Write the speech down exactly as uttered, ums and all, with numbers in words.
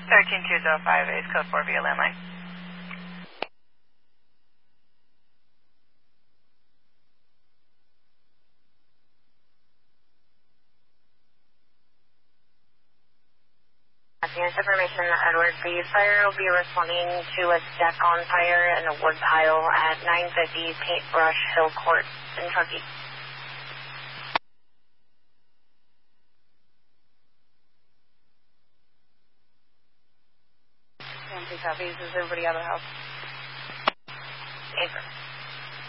thirteen two zero five is code four via landline. Here's information, Edward. The fire will be responding to a deck on fire in a wood pile at nine fifty Paintbrush Hill Court in Truckee. One, two copies. Is everybody out of the house? April.